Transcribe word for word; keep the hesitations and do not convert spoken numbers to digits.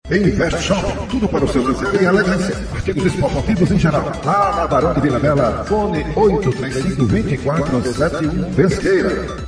Invest Shop, tudo para o seu lazer e elegância. Artigos esportivos em geral. Lá na Barão de Vila Bela, fone oito três cinco, dois quatro sete um, Pesqueira.